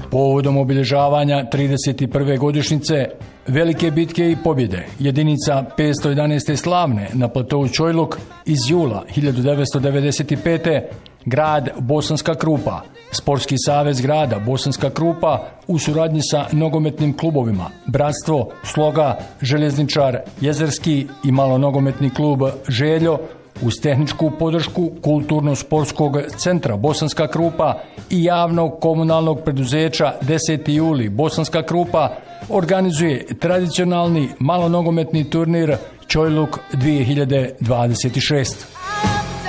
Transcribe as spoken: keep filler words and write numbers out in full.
Povodom obilježavanja trideset prve godišnjice velike bitke i pobjede jedinica petsto jedanaeste slavne na platovu Čojluk iz jula hiljadu devetsto devedeset pete. grad Bosanska Krupa, Sportski savez grada Bosanska Krupa u suradnji sa nogometnim klubovima Bratstvo, Sloga, Željezničar, Jezerski i malonogometni klub Željo uz tehničku podršku Kulturno-sportskog centra Bosanska Krupa i javnog komunalnog preduzeća deseti juli Bosanska Krupa organizuje tradicionalni malonogometni turnir Čojluk dvije hiljade dvadeset šest.